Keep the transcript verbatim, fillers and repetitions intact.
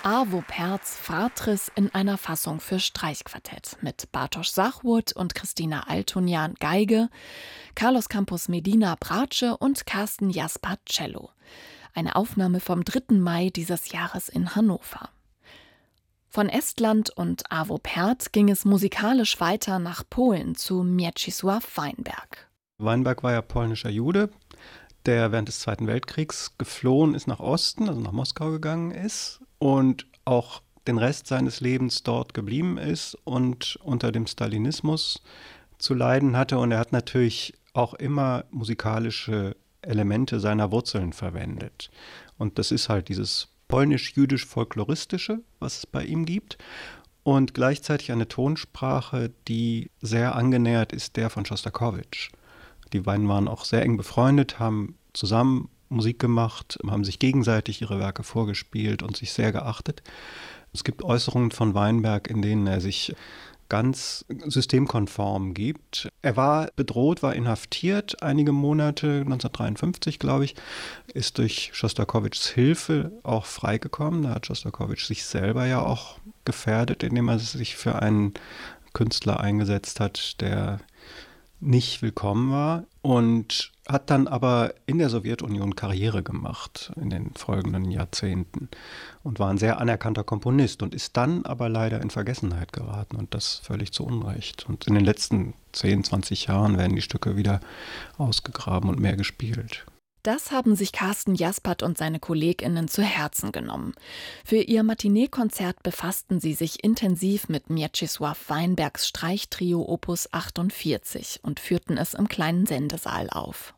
Arvo Pärts Fratris in einer Fassung für Streichquartett mit Bartosz Sachwurt und Christina Altonian Geige, Carlos Campos Medina Bratsche und Carsten Jaspert Cello. Eine Aufnahme vom dritten Mai dieses Jahres in Hannover. Von Estland und Arvo Pärt ging es musikalisch weiter nach Polen zu Mieczysław Weinberg. Weinberg war ja polnischer Jude, der während des Zweiten Weltkriegs geflohen ist nach Osten, also nach Moskau gegangen ist und auch den Rest seines Lebens dort geblieben ist und unter dem Stalinismus zu leiden hatte. Und er hat natürlich auch immer musikalische Elemente seiner Wurzeln verwendet. Und das ist halt dieses polnisch-jüdisch-folkloristische, was es bei ihm gibt. Und gleichzeitig eine Tonsprache, die sehr angenähert ist der von Schostakowitsch. Die beiden waren auch sehr eng befreundet, haben zusammen Musik gemacht, haben sich gegenseitig ihre Werke vorgespielt und sich sehr geachtet. Es gibt Äußerungen von Weinberg, in denen er sich ganz systemkonform gibt. Er war bedroht, war inhaftiert einige Monate, neunzehnhundertdreiundfünfzig glaube ich, ist durch Schostakowitschs Hilfe auch freigekommen. Da hat Schostakowitsch sich selber ja auch gefährdet, indem er sich für einen Künstler eingesetzt hat, der nicht willkommen war, und hat dann aber in der Sowjetunion Karriere gemacht in den folgenden Jahrzehnten und war ein sehr anerkannter Komponist und ist dann aber leider in Vergessenheit geraten, und das völlig zu Unrecht. Und in den letzten zehn, zwanzig Jahren werden die Stücke wieder ausgegraben und mehr gespielt. Das haben sich Carsten Jaspert und seine KollegInnen zu Herzen genommen. Für ihr Matinee-Konzert befassten sie sich intensiv mit Mieczysław Weinbergs Streichtrio Opus achtundvierzig und führten es im kleinen Sendesaal auf.